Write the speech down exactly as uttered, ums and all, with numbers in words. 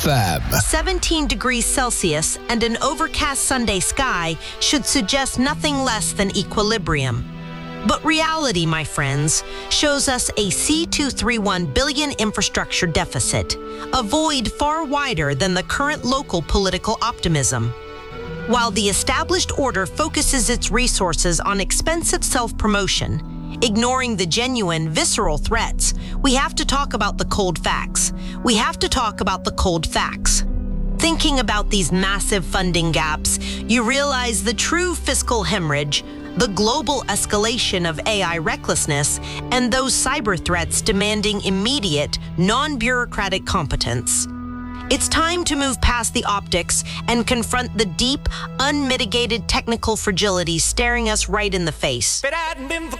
F M. seventeen degrees Celsius and an overcast Sunday sky should suggest nothing less than equilibrium. But reality, my friends, shows us a C two hundred thirty-one billion dollars infrastructure deficit, a void far wider than the current local political optimism. While the established order focuses its resources on expensive self-promotion, ignoring the genuine, visceral threats, we have to talk about the cold facts. We have to talk about the cold facts. Thinking about these massive funding gaps, you realize the true fiscal hemorrhage, the global escalation of A I recklessness, and those cyber threats demanding immediate, non-bureaucratic competence. It's time to move past the optics and confront the deep, unmitigated technical fragility staring us right in the face. If it hadn't been for